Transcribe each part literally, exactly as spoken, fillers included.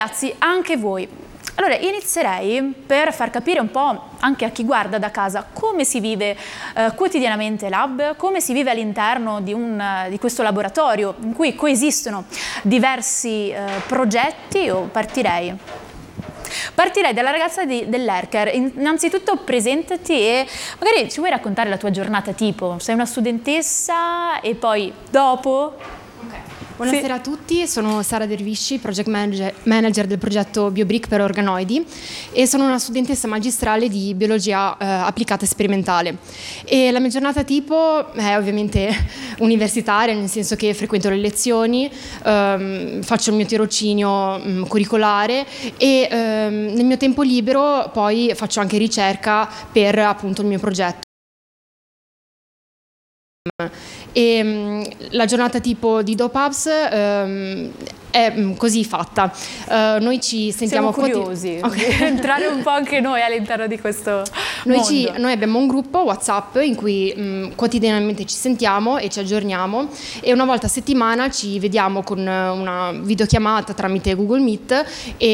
Ragazzi, anche voi. Allora, inizierei per far capire un po' anche a chi guarda da casa come si vive eh, quotidianamente Lab, come si vive all'interno di, un, di questo laboratorio in cui coesistono diversi eh, progetti. Io partirei. Partirei dalla ragazza dell'Erker. Innanzitutto presentati e magari ci vuoi raccontare la tua giornata tipo. Sei una studentessa e poi dopo... Okay. Buonasera sì. a tutti, sono Sara Dervisci, project manager, manager del progetto BioBrick per organoidi e sono una studentessa magistrale di biologia eh, applicata sperimentale. E la mia giornata tipo è ovviamente universitaria, nel senso che frequento le lezioni, ehm, faccio il mio tirocinio mh, curricolare e ehm, nel mio tempo libero poi faccio anche ricerca per appunto il mio progetto. E um, la giornata tipo di DoPubs um, è um, così fatta. Uh, noi ci sentiamo Siamo curiosi okay. di entrare un po' anche noi all'interno di questo noi, mondo. Ci, noi abbiamo un gruppo WhatsApp in cui um, quotidianamente ci sentiamo e ci aggiorniamo e una volta a settimana ci vediamo con una videochiamata tramite Google Meet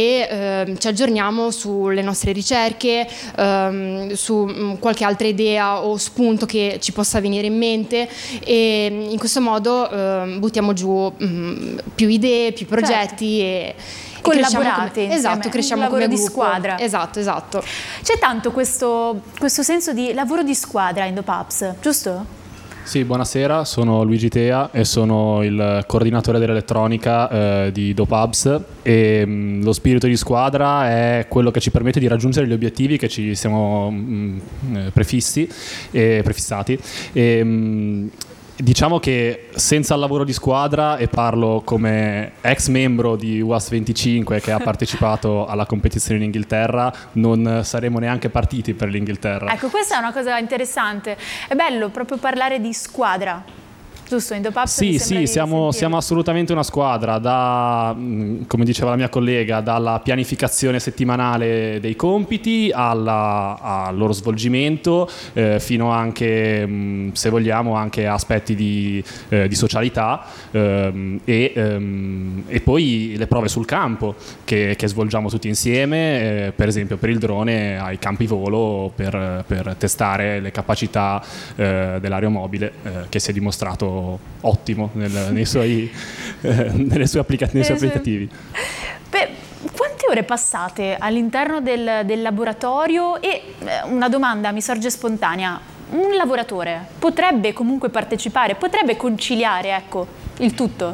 e uh, ci aggiorniamo sulle nostre ricerche, um, su um, qualche altra idea o spunto che ci possa venire in mente e in questo modo uh, buttiamo giù um, più idee, più progetti certo. e collaborate come, esatto, cresciamo un lavoro come di gruppo. squadra. Esatto, esatto. C'è tanto questo, questo senso di lavoro di squadra in DoPubs, giusto? Sì, buonasera, sono Luigi Tea e sono il coordinatore dell'elettronica eh, di DoPubs e mh, lo spirito di squadra è quello che ci permette di raggiungere gli obiettivi che ci siamo mh, prefissi e prefissati e mh, diciamo che senza il lavoro di squadra, e parlo come ex membro di U A S venticinque che ha partecipato alla competizione in Inghilterra, non saremmo neanche partiti per l'Inghilterra. Ecco, questa è una cosa interessante. È bello proprio parlare di squadra. Giusto, in DoPubs sì, sì, siamo, siamo assolutamente una squadra, da, come diceva la mia collega, dalla pianificazione settimanale dei compiti alla, al loro svolgimento, eh, fino anche, se vogliamo, anche a aspetti di, eh, di socialità ehm, e, ehm, e poi le prove sul campo che, che svolgiamo tutti insieme, eh, per esempio per il drone ai campi volo per, per testare le capacità eh, dell'aeromobile eh, che si è dimostrato ottimo nel, nei suoi, eh, nelle sue applica- nei suoi applicativi. Beh, quante ore passate all'interno del, del laboratorio? E eh, una domanda mi sorge spontanea: un lavoratore potrebbe comunque partecipare, potrebbe conciliare, ecco, il tutto?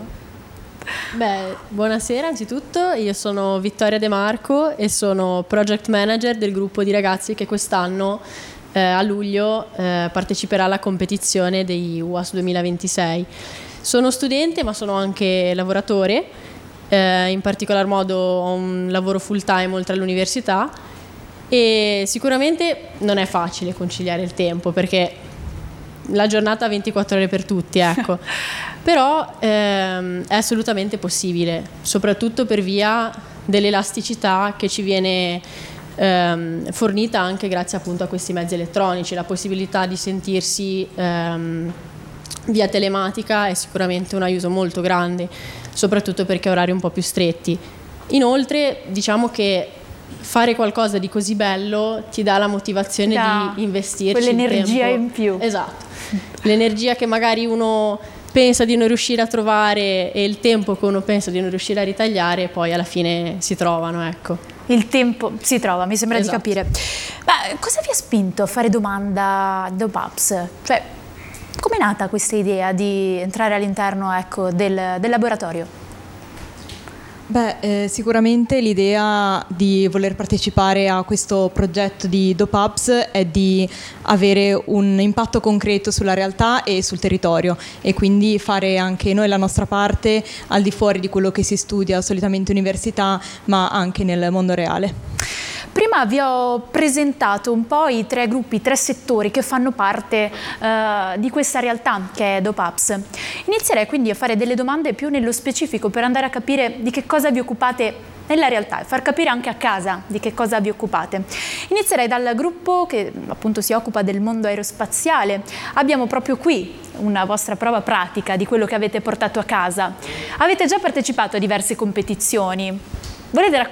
Beh, buonasera anzitutto, io sono Vittoria De Marco e sono project manager del gruppo di ragazzi che quest'anno Eh, a luglio eh, parteciperà alla competizione dei U A S duemilaventisei. Sono studente ma sono anche lavoratore, eh, in particolar modo ho un lavoro full time oltre all'università e sicuramente non è facile conciliare il tempo perché la giornata ha ventiquattro ore per tutti, ecco. Però ehm, è assolutamente possibile, soprattutto per via dell'elasticità che ci viene Ehm, fornita anche grazie appunto a questi mezzi elettronici. La possibilità di sentirsi ehm, via telematica è sicuramente un aiuto molto grande, soprattutto perché ha orari un po' più stretti. Inoltre diciamo che fare qualcosa di così bello ti dà la motivazione da, di investirci quell'energia il tempo. in più. Esatto, l'energia che magari uno pensa di non riuscire a trovare e il tempo che uno pensa di non riuscire a ritagliare poi alla fine si trovano, ecco. Il tempo si trova, mi sembra esatto. di capire. Ma cosa vi ha spinto a fare domanda a DoPubs? Cioè, com'è nata questa idea di entrare all'interno, ecco, del, del laboratorio? Beh, eh, sicuramente l'idea di voler partecipare a questo progetto di DoPubs è di avere un impatto concreto sulla realtà e sul territorio e quindi fare anche noi la nostra parte al di fuori di quello che si studia solitamente in università, ma anche nel mondo reale. Prima vi ho presentato un po' i tre gruppi, i tre settori che fanno parte eh, di questa realtà che è DoPubs. Inizierei quindi a fare delle domande più nello specifico per andare a capire di che cosa vi occupate nella realtà e far capire anche a casa di che cosa vi occupate. Inizierei dal gruppo che appunto si occupa del mondo aerospaziale. Abbiamo proprio qui una vostra prova pratica di quello che avete portato a casa. Avete già partecipato a diverse competizioni. Volete